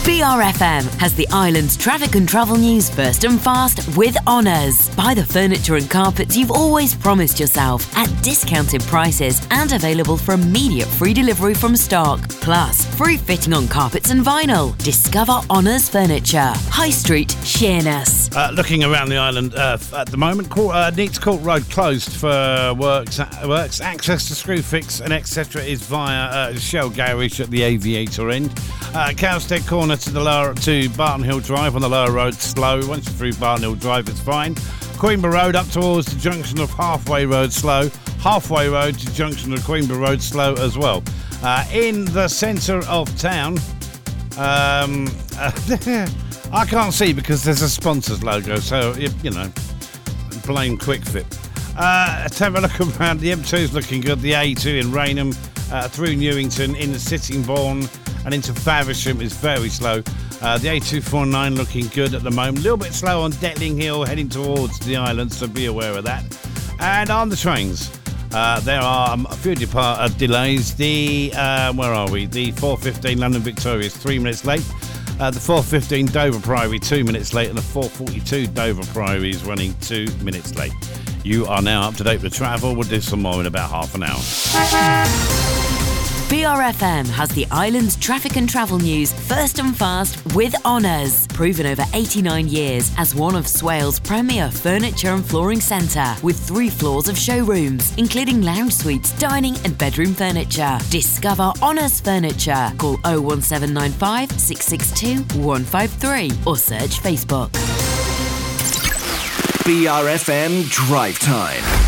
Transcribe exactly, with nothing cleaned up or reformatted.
B R F M has the island's traffic and travel news first and fast with Honours. Buy the furniture and carpets you've always promised yourself at discounted prices and available for immediate free delivery from stock. Plus, free fitting on carpets and vinyl. Discover Honours Furniture. High Street, Sheerness. Uh, looking around the island uh, at the moment, Court, uh, Neats Court Road closed for works. Works access to Screwfix and et cetera is via uh, Shell Garage at the Aviator end. Uh, Cowstead Corner to the lower to Barton Hill Drive on the lower road slow. Once you're through Barton Hill Drive, it's fine. Queenborough Road up towards the junction of Halfway Road slow. Halfway Road to junction of Queenborough Road slow as well. Uh, in the centre of town, um, I can't see because there's a sponsors logo, so you, you know, blame QuickFit. Uh, let's have a look around. The M two is looking good. The A two in Raynham uh, through Newington into Sittingbourne and into Faversham is very slow. Uh, the A two forty-nine looking good at the moment. A little bit slow on Detling Hill heading towards the island, so be aware of that. And on the trains, uh, there are um, a few depart- uh, delays. The, uh, where are we? The four fifteen London Victoria is three minutes late. Uh, the four fifteen Dover Priory, two minutes late. And the four forty-two Dover Priory is running two minutes late. You are now up to date with travel. We'll do some more in about half an hour. B R F M has the island's traffic and travel news first and fast with Honours. Proven over eighty-nine years as one of Swales' premier furniture and flooring centre with three floors of showrooms, including lounge suites, dining and bedroom furniture. Discover Honours Furniture. Call oh one seven nine five, six six two, one five three or search Facebook. B R F M Drive Time.